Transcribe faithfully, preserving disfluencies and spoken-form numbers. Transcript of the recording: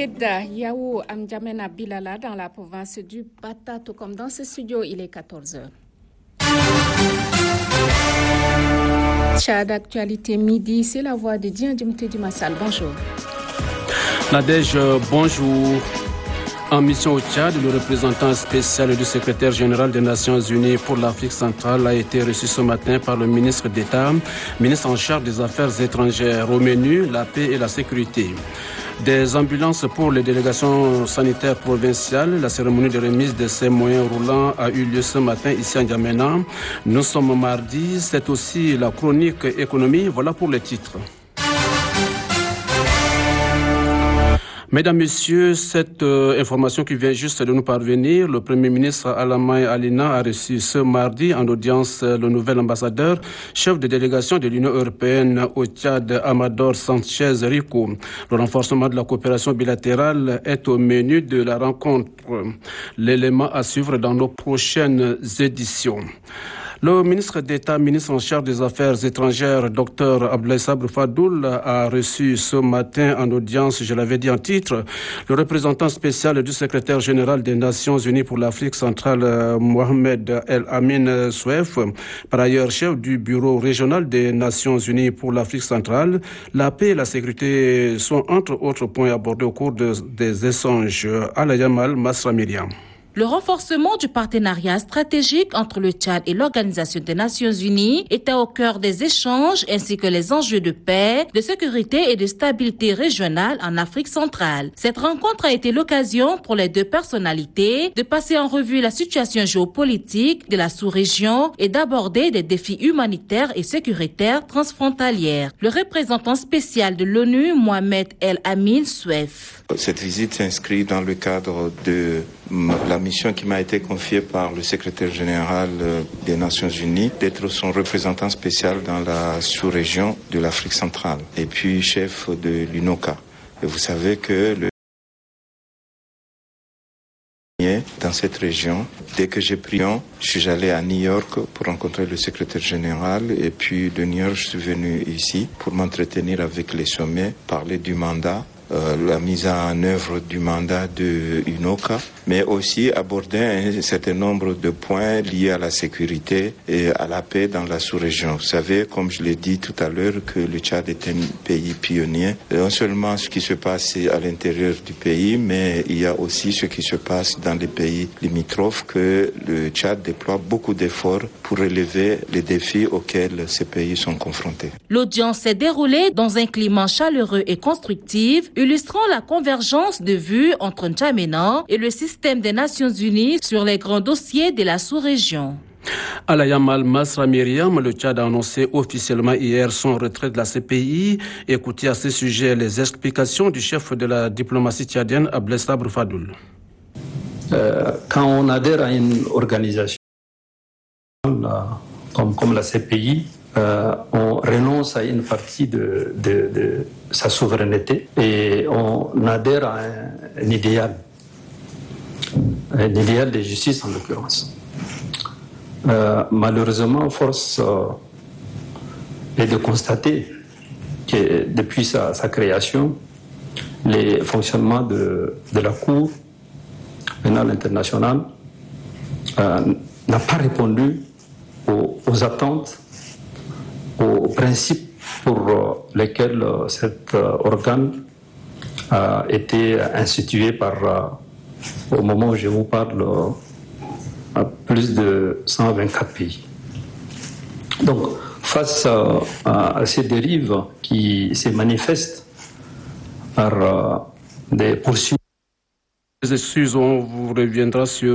Jeddah, Yao Amdjamena Bilala dans la province du Bata, tout comme dans ce studio, il est quatorze heures. Tchad, actualité midi, c'est la voix de Dien Djimte Massal. Bonjour. Nadège, bonjour. En mission au Tchad, le représentant spécial du secrétaire général des Nations Unies pour l'Afrique centrale a été reçu ce matin par le ministre d'État, ministre en charge des Affaires étrangères, au menu la paix et la sécurité. Des ambulances pour les délégations sanitaires provinciales. La cérémonie de remise de ces moyens roulants a eu lieu ce matin ici à N'Djamena. Nous sommes mardi, c'est aussi la chronique économie. Voilà pour les titres. Mesdames, Messieurs, cette euh, information qui vient juste de nous parvenir, le Premier ministre Alamay Alina a reçu ce mardi en audience le nouvel ambassadeur, chef de délégation de l'Union européenne au Tchad, Amador Sanchez Rico. Le renforcement de la coopération bilatérale est au menu de la rencontre, l'élément à suivre dans nos prochaines éditions. Le ministre d'État, ministre en charge des Affaires étrangères, Dr Abdoulaye Sabr Fadoul, a reçu ce matin en audience, je l'avais dit en titre, le représentant spécial du secrétaire général des Nations Unies pour l'Afrique centrale, Mohamed El Amin Souef, par ailleurs chef du bureau régional des Nations Unies pour l'Afrique centrale. La paix et la sécurité sont entre autres points abordés au cours de, des échanges. Alayamal Masra Myriam. Le renforcement du partenariat stratégique entre le Tchad et l'Organisation des Nations Unies était au cœur des échanges ainsi que les enjeux de paix, de sécurité et de stabilité régionale en Afrique centrale. Cette rencontre a été l'occasion pour les deux personnalités de passer en revue la situation géopolitique de la sous-région et d'aborder des défis humanitaires et sécuritaires transfrontaliers. Le représentant spécial de l'ONU, Mohamed El Amin Souef. Cette visite s'inscrit dans le cadre de la mission qui m'a été confiée par le secrétaire général des Nations Unies d'être son représentant spécial dans la sous-région de l'Afrique centrale et puis chef de l'U N O C A. Et vous savez que le dans cette région, dès que j'ai pris, je suis allé à New York pour rencontrer le secrétaire général et puis de New York, je suis venu ici pour m'entretenir avec les sommets, parler du mandat. Euh, la mise en œuvre du mandat de U N O C A, mais aussi aborder un certain nombre de points liés à la sécurité et à la paix dans la sous-région. Vous savez, comme je l'ai dit tout à l'heure, que le Tchad est un pays pionnier. Non seulement ce qui se passe à l'intérieur du pays, mais il y a aussi ce qui se passe dans les pays limitrophes, que le Tchad déploie beaucoup d'efforts pour relever les défis auxquels ces pays sont confrontés. L'audience s'est déroulée dans un climat chaleureux et constructif, illustrant la convergence de vues entre N'Djamena et le système des Nations Unies sur les grands dossiers de la sous-région. Alayamal Masra Myriam, le Tchad a annoncé officiellement hier son retrait de la C P I. Écoutez à ce sujet les explications du chef de la diplomatie tchadienne, Abdoulaye Sabr Fadoul. Euh, quand on adhère à une organisation la, comme, comme la C P I, Euh, on renonce à une partie de, de, de sa souveraineté et on adhère à un, un idéal, un idéal de justice en l'occurrence. Euh, malheureusement, force euh, est de constater que depuis sa, sa création, les fonctionnements de, de la Cour pénale internationale euh, n'a pas répondu aux, aux attentes, aux principes pour lesquels cet organe a été institué par, au moment où je vous parle, à plus de cent vingt-quatre pays. Donc, face à, à ces dérives qui se manifestent par des poursuites, les excuses, on vous reviendra sur